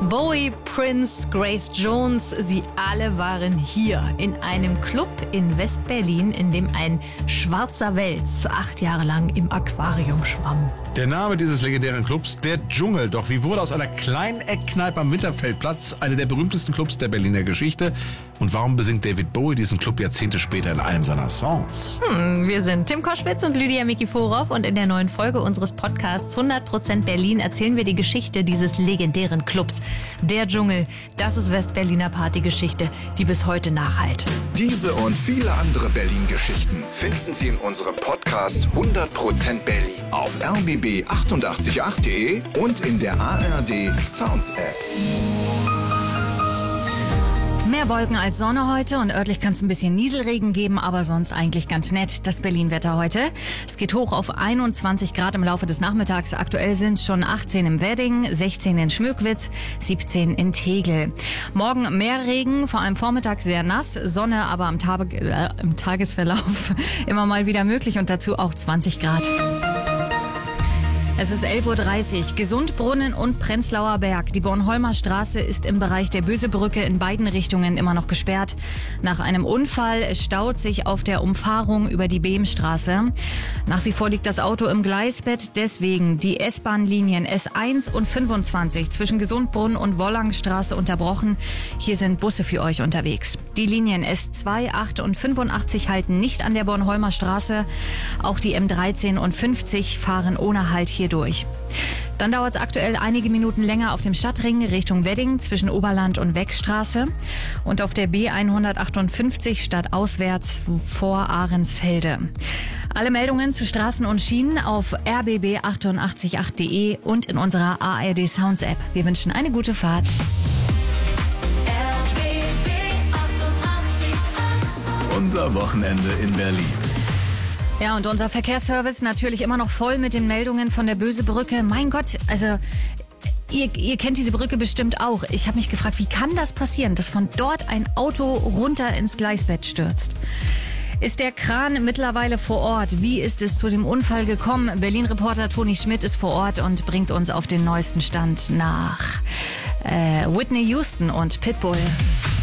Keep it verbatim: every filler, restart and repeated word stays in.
Bowie, Prince, Grace Jones, sie alle waren hier in einem Club in West-Berlin, in dem ein schwarzer Wels acht Jahre lang im Aquarium schwamm. Der Name dieses legendären Clubs, der Dschungel. Doch wie wurde aus einer kleinen Eckkneipe am Winterfeldplatz eine der berühmtesten Clubs der Berliner Geschichte? Und warum besingt David Bowie diesen Club Jahrzehnte später in einem seiner Songs? Hm, wir sind Tim Koschwitz und Lydia Mikiforov und in der neuen Folge unseres Podcasts hundert Prozent Berlin erzählen wir die Geschichte dieses legendären Clubs. Der Dschungel, das ist West-Berliner Partygeschichte, die bis heute nachhallt. Diese und viele andere Berlin-Geschichten finden Sie in unserem Podcast hundert Prozent Berlin auf r b b achtundachtzig Komma acht punkt de und in der A R D Sounds App. Mehr Wolken als Sonne heute und örtlich kann es ein bisschen Nieselregen geben, aber sonst eigentlich ganz nett. Das Berlin-Wetter heute. Es geht hoch auf einundzwanzig Grad im Laufe des Nachmittags. Aktuell sind es schon achtzehn im Wedding, sechzehn in Schmöckwitz, siebzehn in Tegel. Morgen mehr Regen, vor allem vormittags sehr nass, Sonne aber am Tag, äh, im Tagesverlauf immer mal wieder möglich und dazu auch zwanzig Grad. Es ist elf Uhr dreißig. Gesundbrunnen und Prenzlauer Berg. Die Bornholmer Straße ist im Bereich der Bösebrücke in beiden Richtungen immer noch gesperrt. Nach einem Unfall staut sich auf der Umfahrung über die Behmstraße. Nach wie vor liegt das Auto im Gleisbett. Deswegen die S-Bahn-Linien S eins und fünfundzwanzig zwischen Gesundbrunnen und Wollangstraße unterbrochen. Hier sind Busse für euch unterwegs. Die Linien S zwei, acht und fünfundachtzig halten nicht an der Bornholmer Straße. Auch die M dreizehn und fünfzig fahren ohne Halt hier durch. Dann dauert es aktuell einige Minuten länger auf dem Stadtring Richtung Wedding zwischen Oberland und Weckstraße und auf der B hundertachtundfünfzig stadtauswärts vor Ahrensfelde. Alle Meldungen zu Straßen und Schienen auf r b b achtundachtzig Komma acht punkt de und in unserer A R D Sounds App. Wir wünschen eine gute Fahrt. Unser Wochenende in Berlin. Ja, und unser Verkehrsservice natürlich immer noch voll mit den Meldungen von der Bösebrücke. Mein Gott, also ihr, ihr kennt diese Brücke bestimmt auch. Ich habe mich gefragt, wie kann das passieren, dass von dort ein Auto runter ins Gleisbett stürzt? Ist der Kran mittlerweile vor Ort? Wie ist es zu dem Unfall gekommen? Berlin-Reporter Toni Schmidt ist vor Ort und bringt uns auf den neuesten Stand nach äh, Whitney Houston und Pitbull.